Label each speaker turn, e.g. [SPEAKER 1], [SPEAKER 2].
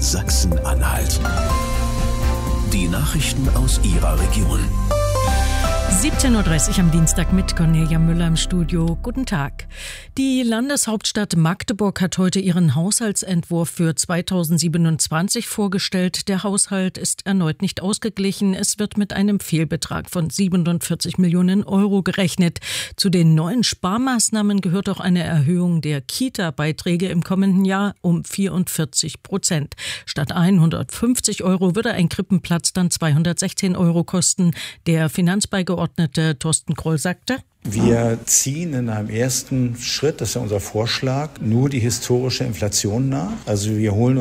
[SPEAKER 1] Sachsen-Anhalt. Die Nachrichten aus Ihrer Region.
[SPEAKER 2] 17.30 Uhr am Dienstag mit Cornelia Müller im Studio. Guten Tag. Die Landeshauptstadt Magdeburg hat heute ihren Haushaltsentwurf für 2027 vorgestellt. Der Haushalt ist erneut nicht ausgeglichen. Es wird mit einem Fehlbetrag von 47 Millionen Euro gerechnet. Zu den neuen Sparmaßnahmen gehört auch eine Erhöhung der Kita-Beiträge im kommenden Jahr um 44%. Statt 150 Euro würde ein Krippenplatz dann 216 Euro kosten. Der Finanzbeigeordnete Thorsten Kroll sagte:
[SPEAKER 3] Wir ziehen in einem ersten Schritt, das ist ja unser Vorschlag, nur die historische Inflation nach. Also wir holen